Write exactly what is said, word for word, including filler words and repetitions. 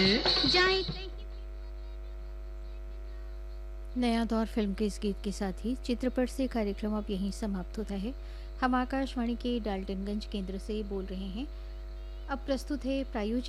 जाए कहीं। नया दौर फिल्म के इस गीत के साथ ही चित्रपट से कार्यक्रम अब यहीं समाप्त होता है। हम आकाशवाणी के डाल्टनगंज केंद्र से बोल रहे हैं। अब प्रस्तुत है प्रायोजित